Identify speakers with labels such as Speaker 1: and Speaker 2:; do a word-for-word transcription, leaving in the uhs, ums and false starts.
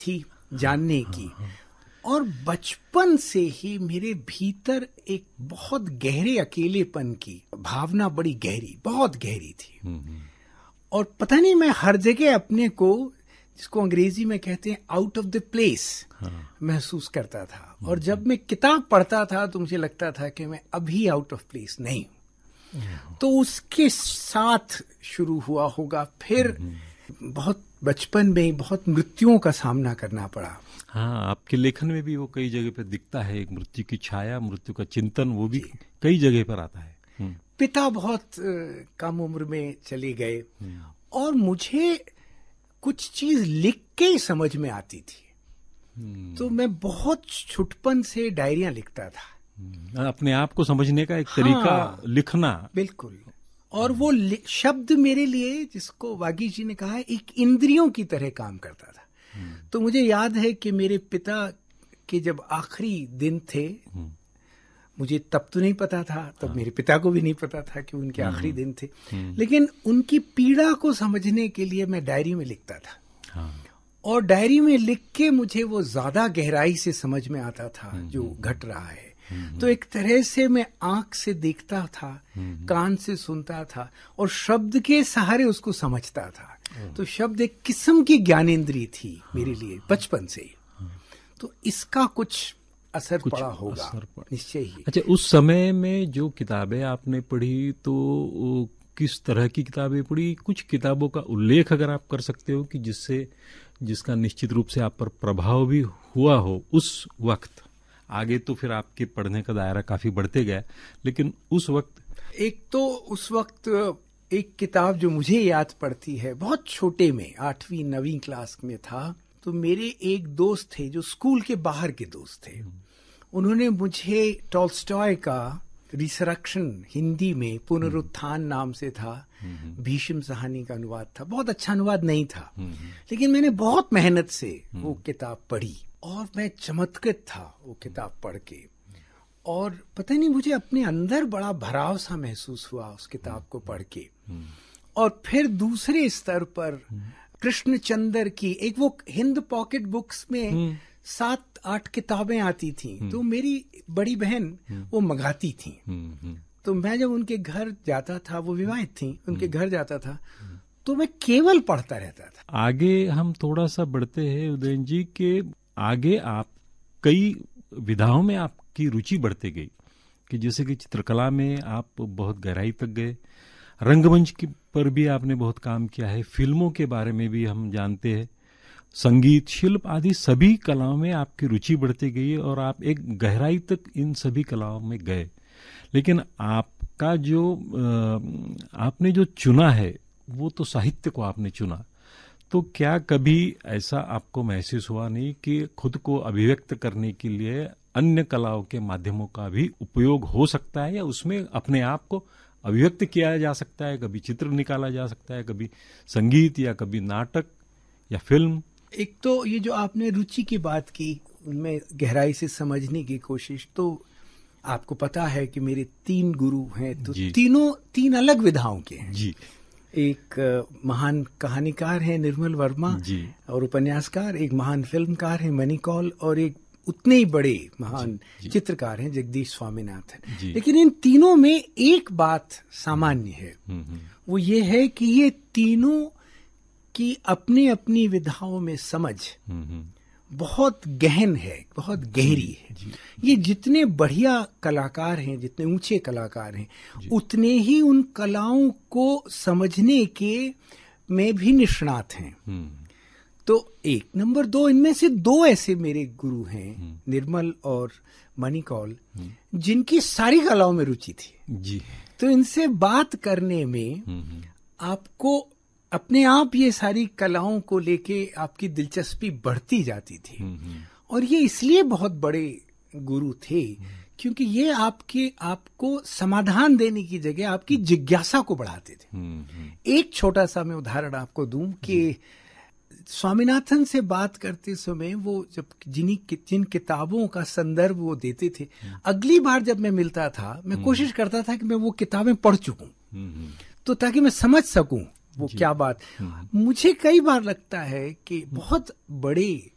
Speaker 1: थी जानने की। और बचपन से ही मेरे भीतर एक बहुत गहरे अकेलेपन की भावना, बड़ी गहरी, बहुत गहरी थी। और पता नहीं, मैं हर जगह अपने को, जिसको अंग्रेजी में कहते हैं आउट ऑफ द प्लेस, महसूस करता था। और जब मैं किताब पढ़ता था तो मुझे लगता था कि मैं अभी आउट ऑफ प्लेस नहीं हूं। तो उसके साथ शुरू हुआ होगा। फिर बहुत बचपन में बहुत मृत्युओं का सामना करना पड़ा।
Speaker 2: हाँ, आपके लेखन में भी वो कई जगह पर दिखता है, एक मृत्यु की छाया, मृत्यु का चिंतन, वो भी कई जगह पर आता है।
Speaker 1: पिता बहुत कम उम्र में चले गए और मुझे कुछ चीज लिख के ही समझ में आती थी। तो मैं बहुत छुटपन से डायरियां लिखता था।
Speaker 2: अपने आप को समझने का एक तरीका,
Speaker 1: हाँ,
Speaker 2: लिखना।
Speaker 1: बिल्कुल। और वो शब्द मेरे लिए, जिसको वागीश जी ने कहा है, एक इंद्रियों की तरह काम करता था। तो मुझे याद है कि मेरे पिता के जब आखिरी दिन थे, मुझे तब तो नहीं पता था, तब हाँ। मेरे पिता को भी नहीं पता था कि उनके आखिरी दिन थे, लेकिन उनकी पीड़ा को समझने के लिए मैं डायरी में लिखता था। हाँ। और डायरी में लिख के मुझे वो ज्यादा गहराई से समझ में आता था जो घट रहा है। तो एक तरह से मैं आंख से देखता था, कान से सुनता था और शब्द के सहारे उसको समझता था। तो शब्द एक किस्म की ज्ञानेंद्री थी मेरे लिए बचपन से। तो इसका कुछ असर कुछ पड़ा होगा, निश्चय ही।
Speaker 2: अच्छा, उस समय में जो किताबें आपने पढ़ी, तो किस तरह की किताबें पढ़ी? कुछ किताबों का उल्लेख अगर आप कर सकते हो कि जिससे, जिसका निश्चित रूप से आप पर प्रभाव भी हुआ हो उस वक्त। आगे तो फिर आपके पढ़ने का दायरा काफी बढ़ते गया, लेकिन उस वक्त।
Speaker 1: एक तो उस वक्त एक किताब जो मुझे याद पड़ती है, बहुत छोटे में, आठवीं नवीं क्लास में था, तो मेरे एक दोस्त थे जो स्कूल के बाहर के दोस्त थे। उन्होंने मुझे टॉल्स्टॉय का रिसरेक्शन, हिंदी में पुनरुत्थान नाम से था, भीष्म कहानी का अनुवाद था। बहुत अच्छा अनुवाद नहीं था, लेकिन मैंने बहुत मेहनत से वो किताब पढ़ी और मैं चमत्कृत था वो किताब पढ़ के। और पता नहीं, मुझे अपने अंदर बड़ा भराव सा महसूस हुआ उस किताब को पढ़ के। और फिर दूसरे स्तर पर कृष्णचंद्र की एक, वो हिंद पॉकेट बुक्स में सात आठ किताबें आती थी, तो मेरी बड़ी बहन वो मंगाती थी। तो मैं जब उनके घर जाता था, वो विवाहित थी, उनके घर जाता था, तो मैं केवल पढ़ता रहता था।
Speaker 2: आगे हम थोड़ा सा बढ़ते हैं उदयन जी के, आगे आप कई विधाओं में आपकी रुचि बढ़ते गई, कि जैसे कि चित्रकला में आप बहुत गहराई तक गए, रंगमंच की पर भी आपने बहुत काम किया है, फिल्मों के बारे में भी हम जानते हैं, संगीत, शिल्प आदि सभी कलाओं में आपकी रुचि बढ़ती गई और आप एक गहराई तक इन सभी कलाओं में गए। लेकिन आपका जो आपने जो चुना है वो तो साहित्य को आपने चुना। तो क्या कभी ऐसा आपको महसूस हुआ नहीं कि खुद को अभिव्यक्त करने के लिए अन्य कलाओं के माध्यमों का भी उपयोग हो सकता है, या उसमें अपने आप को अभिव्यक्त किया जा सकता है? कभी चित्र निकाला जा सकता है, कभी संगीत, या कभी नाटक या फिल्म।
Speaker 1: एक तो ये जो आपने रुचि की बात की, उनमें गहराई से समझने की कोशिश, तो आपको पता है कि मेरे तीन गुरु हैं, तो तीनों तीन अलग विधाओं के हैं
Speaker 2: जी।
Speaker 1: एक महान कहानीकार है निर्मल वर्मा जी, और उपन्यासकार, एक महान फिल्मकार है मनी कौल, और एक उतने ही बड़े महान जी, जी, चित्रकार हैं जगदीश स्वामीनाथन। लेकिन इन तीनों में एक बात सामान्य है, वो ये है कि ये तीनों की अपनी अपनी विधाओं में समझ बहुत गहन है, बहुत गहरी है। ये जितने बढ़िया कलाकार हैं, जितने ऊंचे कलाकार हैं, उतने ही उन कलाओं को समझने के में भी निष्णात हैं। तो एक नंबर दो, इनमें से दो ऐसे मेरे गुरु हैं, निर्मल और मनी कौल, जिनकी सारी कलाओं में रुचि थी जी। तो इनसे बात करने में आपको अपने आप ये सारी कलाओं को लेके आपकी दिलचस्पी बढ़ती जाती थी। और ये इसलिए बहुत बड़े गुरु थे क्योंकि ये आपके आपको समाधान देने की जगह आपकी जिज्ञासा को बढ़ाते थे। एक छोटा सा मैं उदाहरण आपको दूं कि स्वामीनाथन से बात करते समय वो जब जिन्हीं जिन किताबों का संदर्भ वो देते थे, अगली बार जब मैं मिलता था, मैं कोशिश करता था कि मैं वो किताबें पढ़ चुकूं, तो ताकि मैं समझ सकूं वो क्या बात। मुझे कई बार लगता है कि बहुत बड़े